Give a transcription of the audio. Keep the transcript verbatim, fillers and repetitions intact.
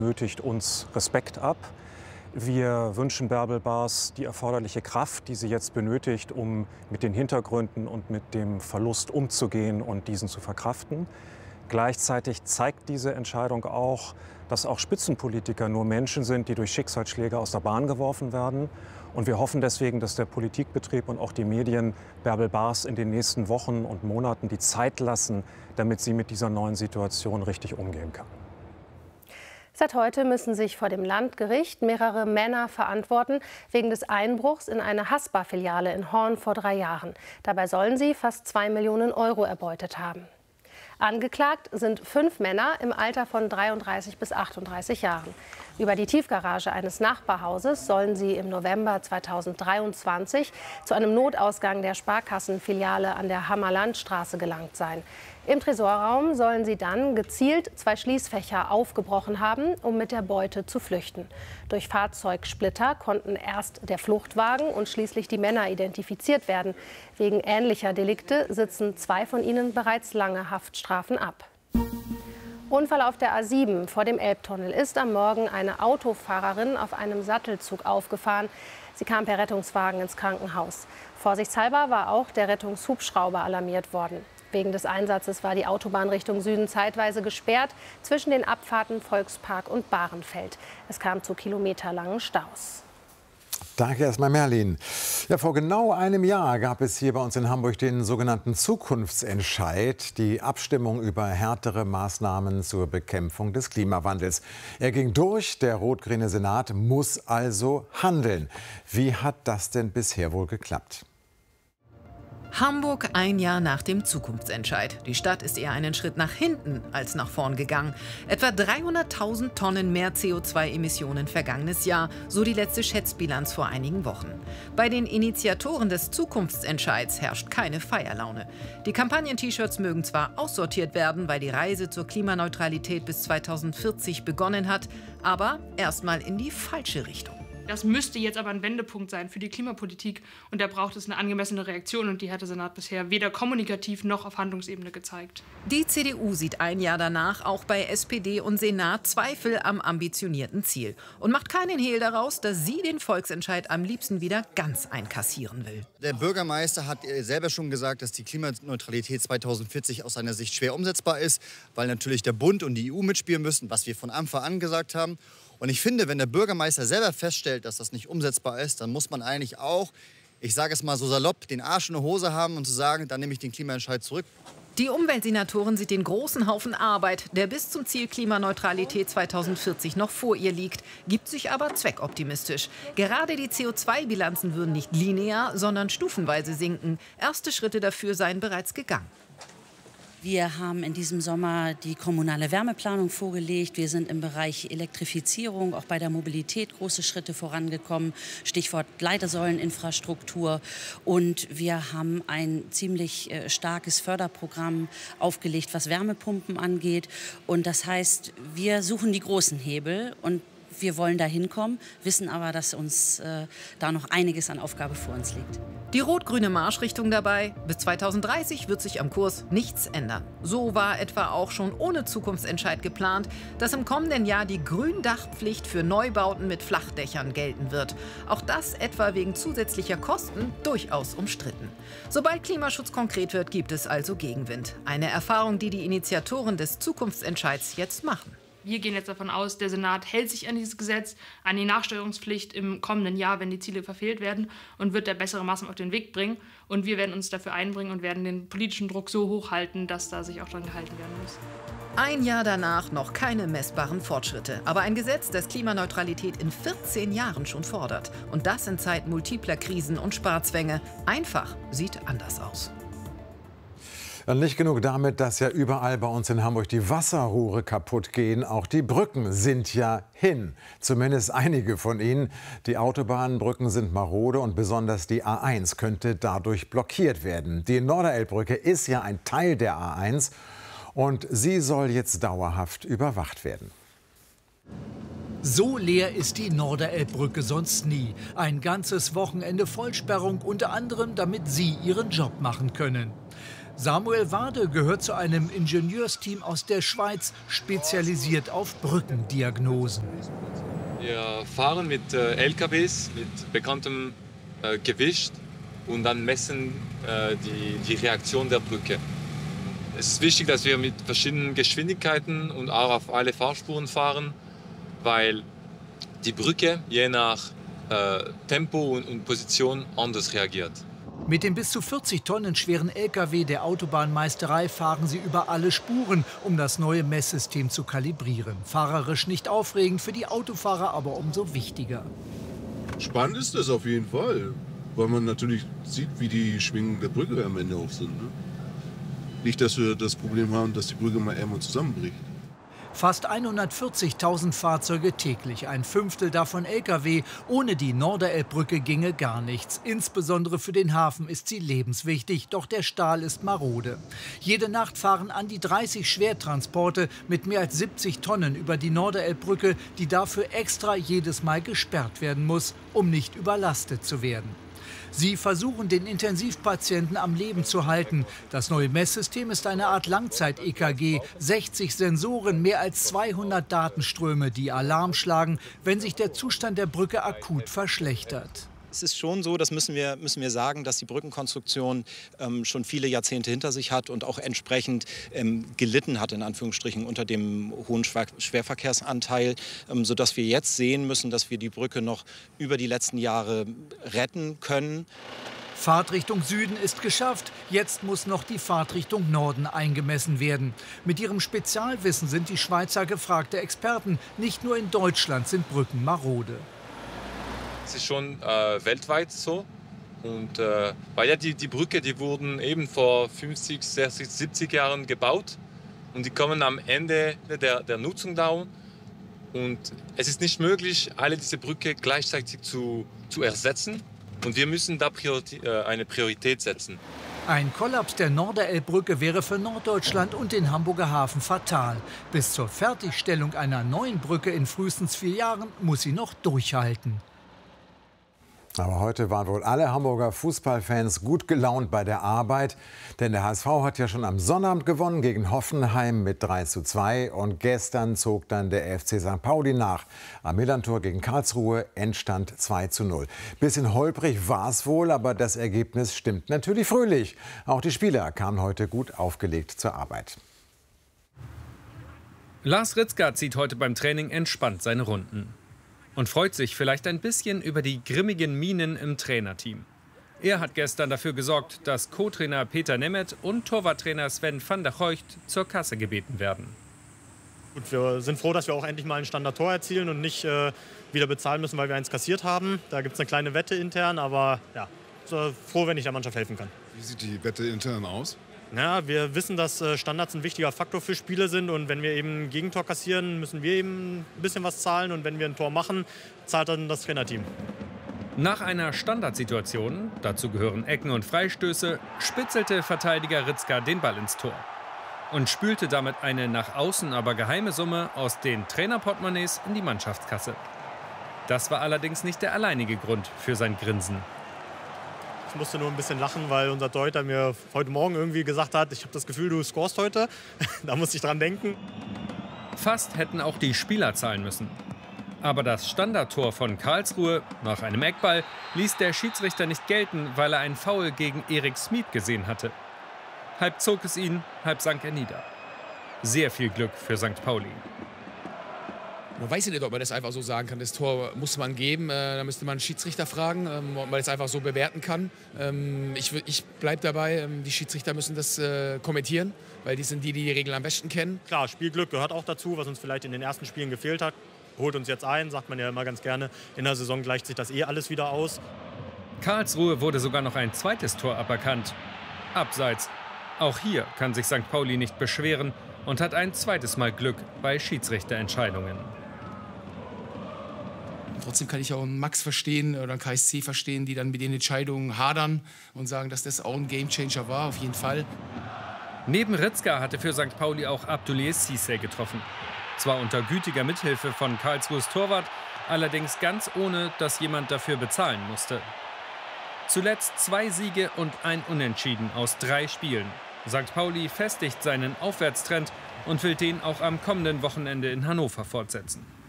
nötigt uns Respekt ab. Wir wünschen Bärbel Baas die erforderliche Kraft, die sie jetzt benötigt, um mit den Hintergründen und mit dem Verlust umzugehen und diesen zu verkraften. Gleichzeitig zeigt diese Entscheidung auch, dass auch Spitzenpolitiker nur Menschen sind, die durch Schicksalsschläge aus der Bahn geworfen werden. Und wir hoffen deswegen, dass der Politikbetrieb und auch die Medien Bärbel Baas in den nächsten Wochen und Monaten die Zeit lassen, damit sie mit dieser neuen Situation richtig umgehen kann. Seit heute müssen sich vor dem Landgericht mehrere Männer verantworten wegen des Einbruchs in eine Haspa-Filiale in Horn vor drei Jahren. Dabei sollen sie fast zwei Millionen Euro erbeutet haben. Angeklagt sind fünf Männer im Alter von dreiunddreißig bis achtunddreißig Jahren. Über die Tiefgarage eines Nachbarhauses sollen sie im November zweitausenddreiundzwanzig zu einem Notausgang der Sparkassenfiliale an der Hammerlandstraße gelangt sein. Im Tresorraum sollen sie dann gezielt zwei Schließfächer aufgebrochen haben, um mit der Beute zu flüchten. Durch Fahrzeugsplitter konnten erst der Fluchtwagen und schließlich die Männer identifiziert werden. Wegen ähnlicher Delikte sitzen zwei von ihnen bereits lange Haftstrafen ab. Unfall auf der A sieben vor dem Elbtunnel ist am Morgen eine Autofahrerin auf einem Sattelzug aufgefahren. Sie kam per Rettungswagen ins Krankenhaus. Vorsichtshalber war auch der Rettungshubschrauber alarmiert worden. Wegen des Einsatzes war die Autobahn Richtung Süden zeitweise gesperrt zwischen den Abfahrten Volkspark und Bahrenfeld. Es kam zu kilometerlangen Staus. Danke erstmal, Merlin. Ja, vor genau einem Jahr gab es hier bei uns in Hamburg den sogenannten Zukunftsentscheid, die Abstimmung über härtere Maßnahmen zur Bekämpfung des Klimawandels. Er ging durch, der rot-grüne Senat muss also handeln. Wie hat das denn bisher wohl geklappt? Hamburg ein Jahr nach dem Zukunftsentscheid. Die Stadt ist eher einen Schritt nach hinten als nach vorn gegangen. Etwa dreihunderttausend Tonnen mehr C O zwei Emissionen vergangenes Jahr, so die letzte Schätzbilanz vor einigen Wochen. Bei den Initiatoren des Zukunftsentscheids herrscht keine Feierlaune. Die Kampagnen-T-Shirts mögen zwar aussortiert werden, weil die Reise zur Klimaneutralität bis zweitausendvierzig begonnen hat, aber erstmal in die falsche Richtung. Das müsste jetzt aber ein Wendepunkt sein für die Klimapolitik. Und da braucht es eine angemessene Reaktion. Und die hat der Senat bisher weder kommunikativ noch auf Handlungsebene gezeigt. Die C D U sieht ein Jahr danach auch bei S P D und Senat Zweifel am ambitionierten Ziel. Und macht keinen Hehl daraus, dass sie den Volksentscheid am liebsten wieder ganz einkassieren will. Der Bürgermeister hat selber schon gesagt, dass die Klimaneutralität zweitausendvierzig aus seiner Sicht schwer umsetzbar ist, weil natürlich der Bund und die E U mitspielen müssen, was wir von Anfang an gesagt haben. Und ich finde, wenn der Bürgermeister selber feststellt, dass das nicht umsetzbar ist, dann muss man eigentlich auch, ich sage es mal so salopp, den Arsch in der Hose haben und zu sagen, dann nehme ich den Klimaentscheid zurück. Die Umweltsenatorin sieht den großen Haufen Arbeit, der bis zum Ziel Klimaneutralität zweitausendvierzig noch vor ihr liegt, gibt sich aber zweckoptimistisch. Gerade die C O zwei Bilanzen würden nicht linear, sondern stufenweise sinken. Erste Schritte dafür seien bereits gegangen. Wir haben in diesem Sommer die kommunale Wärmeplanung vorgelegt. Wir sind im Bereich Elektrifizierung, auch bei der Mobilität große Schritte vorangekommen. Stichwort Leitersäuleninfrastruktur. Und wir haben ein ziemlich äh, starkes Förderprogramm aufgelegt, was Wärmepumpen angeht. Und das heißt, wir suchen die großen Hebel und wir wollen da hinkommen, wissen aber, dass uns äh, da noch einiges an Aufgabe vor uns liegt. Die rot-grüne Marschrichtung dabei: bis zweitausenddreißig wird sich am Kurs nichts ändern. So war etwa auch schon ohne Zukunftsentscheid geplant, dass im kommenden Jahr die Gründachpflicht für Neubauten mit Flachdächern gelten wird. Auch das etwa wegen zusätzlicher Kosten durchaus umstritten. Sobald Klimaschutz konkret wird, gibt es also Gegenwind. Eine Erfahrung, die die Initiatoren des Zukunftsentscheids jetzt machen. Wir gehen jetzt davon aus, der Senat hält sich an dieses Gesetz, an die Nachsteuerungspflicht im kommenden Jahr, wenn die Ziele verfehlt werden, und wird da bessere Maßnahmen auf den Weg bringen. Und wir werden uns dafür einbringen und werden den politischen Druck so hoch halten, dass da sich auch dran gehalten werden muss. Ein Jahr danach noch keine messbaren Fortschritte. Aber ein Gesetz, das Klimaneutralität in vierzehn Jahren schon fordert. Und das in Zeiten multipler Krisen und Sparzwänge. Einfach sieht anders aus. Nicht genug damit, dass ja überall bei uns in Hamburg die Wasserrohre kaputt gehen. Auch die Brücken sind ja hin. Zumindest einige von ihnen. Die Autobahnbrücken sind marode und besonders die A eins könnte dadurch blockiert werden. Die Norderelbbrücke ist ja ein Teil der A eins und sie soll jetzt dauerhaft überwacht werden. So leer ist die Norderelbbrücke sonst nie. Ein ganzes Wochenende Vollsperrung, unter anderem, damit Sie Ihren Job machen können. Samuel Wade gehört zu einem Ingenieursteam aus der Schweiz, spezialisiert auf Brückendiagnosen. Wir fahren mit äh, L K Ws mit bekanntem äh, Gewicht und dann messen äh, die, die Reaktion der Brücke. Es ist wichtig, dass wir mit verschiedenen Geschwindigkeiten und auch auf alle Fahrspuren fahren, weil die Brücke je nach äh, Tempo und, und Position anders reagiert. Mit dem bis zu vierzig Tonnen schweren L K W der Autobahnmeisterei fahren sie über alle Spuren, um das neue Messsystem zu kalibrieren. Fahrerisch nicht aufregend, für die Autofahrer aber umso wichtiger. Spannend ist das auf jeden Fall, weil man natürlich sieht, wie die Schwingungen der Brücke am Ende auch sind. Ne? Nicht, dass wir das Problem haben, dass die Brücke mal einmal zusammenbricht. Fast hundertvierzigtausend Fahrzeuge täglich, ein Fünftel davon L K W. Ohne die Norderelbbrücke ginge gar nichts. Insbesondere für den Hafen ist sie lebenswichtig, doch der Stahl ist marode. Jede Nacht fahren an die dreißig Schwertransporte mit mehr als siebzig Tonnen über die Norderelbbrücke, die dafür extra jedes Mal gesperrt werden muss, um nicht überlastet zu werden. Sie versuchen, den Intensivpatienten am Leben zu halten. Das neue Messsystem ist eine Art Langzeit-E K G. sechzig Sensoren, mehr als zweihundert Datenströme, die Alarm schlagen, wenn sich der Zustand der Brücke akut verschlechtert. Es ist schon so, das müssen wir, müssen wir sagen, dass die Brückenkonstruktion ähm, schon viele Jahrzehnte hinter sich hat und auch entsprechend ähm, gelitten hat, in Anführungsstrichen, unter dem hohen Schwer Schwerverkehrsanteil, ähm, sodass wir jetzt sehen müssen, dass wir die Brücke noch über die letzten Jahre retten können. Fahrtrichtung Süden ist geschafft. Jetzt muss noch die Fahrtrichtung Norden eingemessen werden. Mit ihrem Spezialwissen sind die Schweizer gefragte Experten. Nicht nur in Deutschland sind Brücken marode. Es ist schon äh, weltweit so. Und, äh, weil ja die, die Brücke, die wurden eben vor fünfzig, sechzig, siebzig Jahren gebaut. Und die kommen am Ende der, der Nutzung down. Und es ist nicht möglich, alle diese Brücke gleichzeitig zu, zu ersetzen. Und wir müssen da Priori äh, eine Priorität setzen. Ein Kollaps der Norderelbbrücke wäre für Norddeutschland und den Hamburger Hafen fatal. Bis zur Fertigstellung einer neuen Brücke in frühestens vier Jahren muss sie noch durchhalten. Aber heute waren wohl alle Hamburger Fußballfans gut gelaunt bei der Arbeit. Denn der H S V hat ja schon am Sonnabend gewonnen gegen Hoffenheim mit drei zu zwei. Und gestern zog dann der F C Sankt Pauli nach. Am Millantor gegen Karlsruhe, Endstand zwei zu null. Bisschen holprig war es wohl, aber das Ergebnis stimmt natürlich fröhlich. Auch die Spieler kamen heute gut aufgelegt zur Arbeit. Lars Ritzka zieht heute beim Training entspannt seine Runden. Und freut sich vielleicht ein bisschen über die grimmigen Minen im Trainerteam. Er hat gestern dafür gesorgt, dass Co-Trainer Peter Nemeth und Torwarttrainer Sven van der Heucht zur Kasse gebeten werden. Gut, wir sind froh, dass wir auch endlich mal ein Standardtor erzielen und nicht äh, wieder bezahlen müssen, weil wir eins kassiert haben. Da gibt es eine kleine Wette intern, aber ja, so froh, wenn ich der Mannschaft helfen kann. Wie sieht die Wette intern aus? Ja, wir wissen, dass Standards ein wichtiger Faktor für Spiele sind und wenn wir eben ein Gegentor kassieren, müssen wir eben ein bisschen was zahlen und wenn wir ein Tor machen, zahlt dann das Trainerteam. Nach einer Standardsituation, dazu gehören Ecken und Freistöße, spitzelte Verteidiger Ritzka den Ball ins Tor und spülte damit eine nach außen aber geheime Summe aus den Trainerportemonnaies in die Mannschaftskasse. Das war allerdings nicht der alleinige Grund für sein Grinsen. Ich musste nur ein bisschen lachen, weil unser Torhüter mir heute Morgen irgendwie gesagt hat, ich habe das Gefühl, du scorest heute. Da musste ich dran denken. Fast hätten auch die Spieler zahlen müssen. Aber das Standardtor von Karlsruhe nach einem Eckball ließ der Schiedsrichter nicht gelten, weil er einen Foul gegen Erik Smit gesehen hatte. Halb zog es ihn, halb sank er nieder. Sehr viel Glück für Sankt Pauli. Man weiß ja nicht, ob man das einfach so sagen kann. Das Tor muss man geben. Äh, da müsste man einen Schiedsrichter fragen, ähm, ob man das einfach so bewerten kann. Ähm, ich ich bleibe dabei, ähm, die Schiedsrichter müssen das äh, kommentieren, weil die sind die, die die Regeln am besten kennen. Klar, Spielglück gehört auch dazu, was uns vielleicht in den ersten Spielen gefehlt hat. Holt uns jetzt ein, sagt man ja immer ganz gerne. In der Saison gleicht sich das eh alles wieder aus. Karlsruhe wurde sogar noch ein zweites Tor aberkannt. Abseits. Auch hier kann sich Sankt Pauli nicht beschweren und hat ein zweites Mal Glück bei Schiedsrichterentscheidungen. Trotzdem kann ich auch einen Max verstehen oder einen K S C verstehen, die dann mit den Entscheidungen hadern und sagen, dass das auch ein Gamechanger war, auf jeden Fall. Neben Ritzka hatte für Sankt Pauli auch Abdoulaye Cissé getroffen. Zwar unter gütiger Mithilfe von Karlsruhes Torwart, allerdings ganz ohne, dass jemand dafür bezahlen musste. Zuletzt zwei Siege und ein Unentschieden aus drei Spielen. Sankt Pauli festigt seinen Aufwärtstrend und will den auch am kommenden Wochenende in Hannover fortsetzen.